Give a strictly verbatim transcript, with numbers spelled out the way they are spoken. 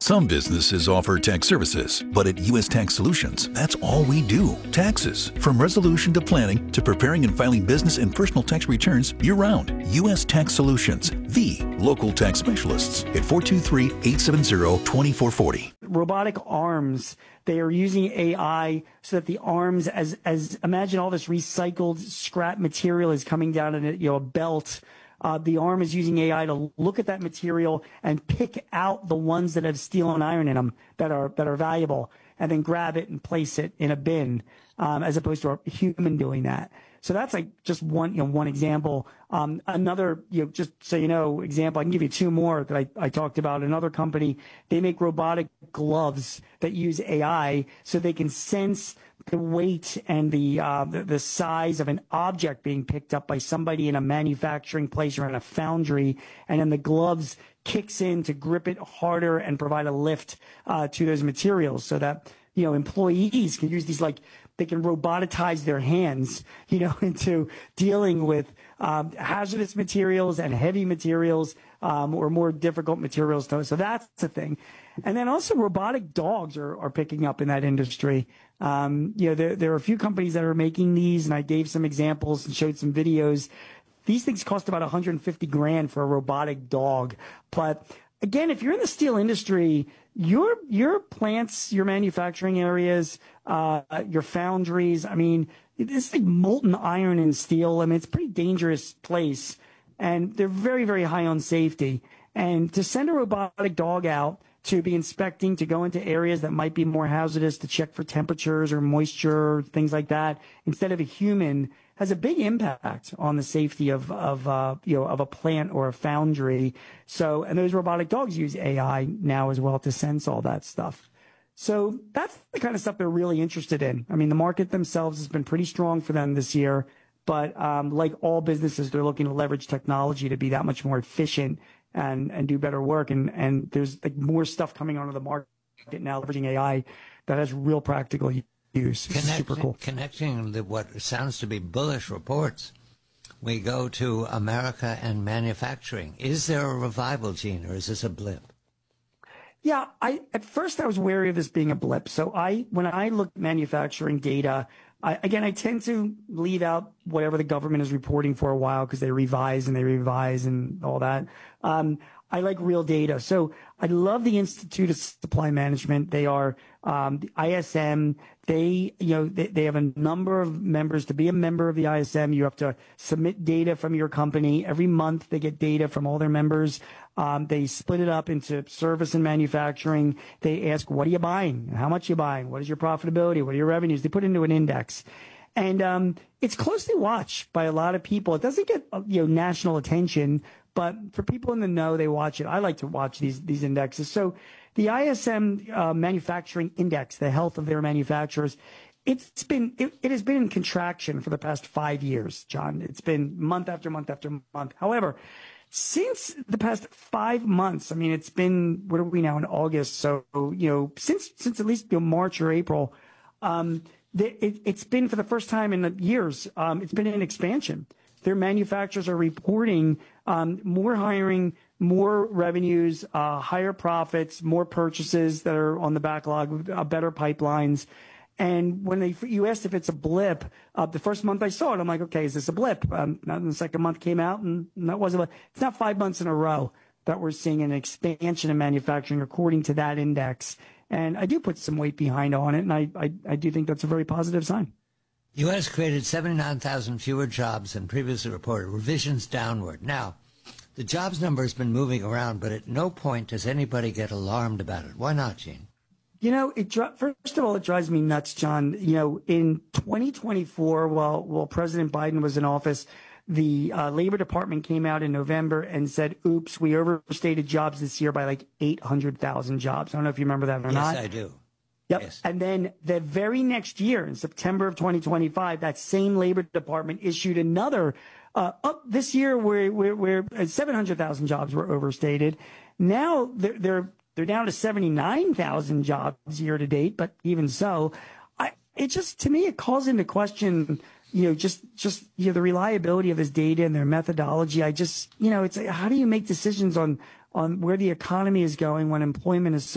Some businesses offer tax services, but at U S Tax Solutions, that's all we do. Taxes. From resolution to planning to preparing and filing business and personal tax returns year-round. U S Tax Solutions, the local tax specialists at four two three, eight seven zero, two four four zero. Robotic arms, they are using A I so that the arms, as as imagine all this recycled scrap material is coming down in a, you know, a belt. Uh, the arm is using A I to look at that material and pick out the ones that have steel and iron in them that are that are valuable, and then grab it and place it in a bin, um, as opposed to a human doing that. So that's like just one, you know, one example. Um, another, you know, just so you know, example, I can give you two more that I, I talked about. Another company, they make robotic gloves that use A I so they can sense the weight and the, uh, the the size of an object being picked up by somebody in a manufacturing place or in a foundry, and then the gloves kicks in to grip it harder and provide a lift uh, to those materials, so that, you know, employees can use these, like, they can robotize their hands, you know, into dealing with um, hazardous materials and heavy materials, um, or more difficult materials. So that's the thing. And then also robotic dogs are, are picking up in that industry. Um, you know, there, there are a few companies that are making these, and I gave some examples and showed some videos. These things cost about one hundred fifty grand for a robotic dog. But again, if you're in the steel industry, your your plants, your manufacturing areas, uh, your foundries, I mean, it's like molten iron and steel. I mean, it's a pretty dangerous place, and they're very, very high on safety. And to send a robotic dog out to be inspecting, to go into areas that might be more hazardous, to check for temperatures or moisture, things like that, instead of a human, has a big impact on the safety of, of uh, you know, of a plant or a foundry. So, and those robotic dogs use A I now as well to sense all that stuff. So that's the kind of stuff they're really interested in. I mean, the market themselves has been pretty strong for them this year, but um, like all businesses, they're looking to leverage technology to be that much more efficient and, and do better work. And, and there's like more stuff coming onto the market now, leveraging A I that has real practical use. Connecting, super cool. Connecting the, what sounds to be bullish reports, we go to America and manufacturing. Is there a revival, Gene, or is this a blip? Yeah, I at first I was wary of this being a blip. So I, when I look at manufacturing data, I, again, I tend to leave out whatever the government is reporting for a while because they revise and they revise and all that. Um, I like real data. So I love the Institute of Supply Management. They are um, the I S M. They, you know, they, they have a number of members. To be a member of the I S M, you have to submit data from your company. Every month they get data from all their members. Um, they split it up into service and manufacturing. They ask, what are you buying? How much are you buying? What is your profitability? What are your revenues? They put it into an index. And um, it's closely watched by a lot of people. It doesn't get, you know, national attention, but for people in the know, they watch it. I like to watch these these indexes. So the I S M uh, Manufacturing Index, the health of their manufacturers, it's been it, it has been in contraction for the past five years, John. It's been month after month after month. However, since the past five months, I mean, it's been, what are we now in August? So, you know, since since at least, you know, March or April, um, the, it, it's been for the first time in years, um, it's been an expansion. Their manufacturers are reporting um, more hiring, more revenues, uh, higher profits, more purchases that are on the backlog, uh, better pipelines. And when they, you asked if it's a blip, uh, the first month I saw it, I'm like, okay, is this a blip? Um, the second month came out, and that wasn't. A, it's not five months in a row that we're seeing an expansion in manufacturing according to that index. And I do put some weight behind on it, and I, I, I do think that's a very positive sign. U S created seventy-nine thousand fewer jobs than previously reported, revisions downward. Now, the jobs number has been moving around, but at no point does anybody get alarmed about it. Why not, Gene? You know, it first of all, it drives me nuts, John. You know, in twenty twenty-four, while, while President Biden was in office, the uh, Labor Department came out in November and said, oops, we overstated jobs this year by like eight hundred thousand jobs. I don't know if you remember that or yes, not. Yes, I do. Yep. Yes. And then the very next year, in September of twenty twenty-five, that same Labor Department issued another, uh, up this year where, where, where seven hundred thousand jobs were overstated. Now they're, they're, they're down to seventy-nine thousand jobs year to date. But even so, I, it just, to me, it calls into question, you know, just, just, you know, the reliability of this data and their methodology. I just, you know, it's, how do you make decisions on, on where the economy is going when employment is so